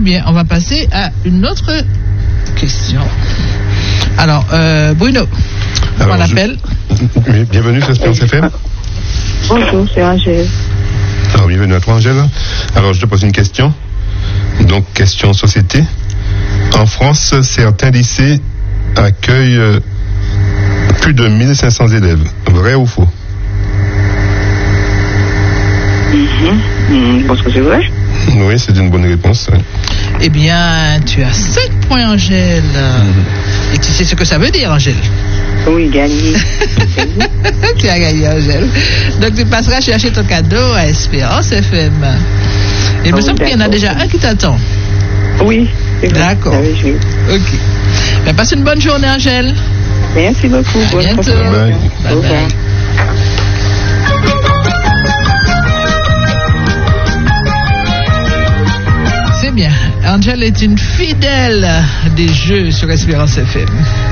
bien, on va passer à une autre question. Alors, Bruno, on l'appelle. Bienvenue sur Espérance FM. Bonjour, c'est Angèle. Alors, bienvenue à toi, Angèle. Alors, je te pose une question. Donc, question société. En France, certains lycées accueillent plus de 1500 élèves. Vrai ou faux? Je pense que c'est vrai. Oui, c'est une bonne réponse. Oui. Eh bien, tu as 7 points, Angèle. Et tu sais ce que ça veut dire, Angèle? Oui, gagné. Tu as gagné, Angèle. Donc, tu passeras chercher ton cadeau à Espérance FM. Il me semble qu'il y en a déjà un qui t'attend. Oui, c'est vrai. D'accord. Ok. Ben, passe une bonne journée, Angèle. Merci beaucoup. À bientôt. Bye bye. Bye bye. C'est bien. Angèle est une fidèle des jeux sur Espérance FM.